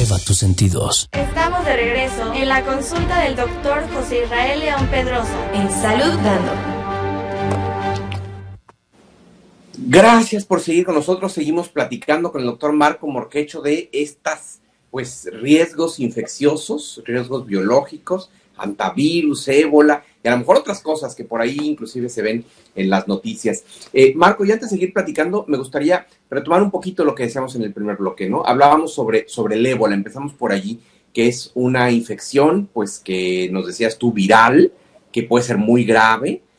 Eleva tus sentidos. Estamos de regreso en la consulta del doctor José Israel León Pedrosa en Salud Dando. Gracias por seguir con nosotros. Seguimos platicando con el doctor Marco Morquecho de estas, riesgos infecciosos, riesgos biológicos, hantavirus, ébola y a lo mejor otras cosas que por ahí inclusive se ven en las noticias. Marco, y antes de seguir platicando, me gustaría retomar un poquito lo que decíamos en el primer bloque, ¿no? Hablábamos sobre el ébola, empezamos por allí, que es una infección, que nos decías tú, viral, que puede ser muy grave,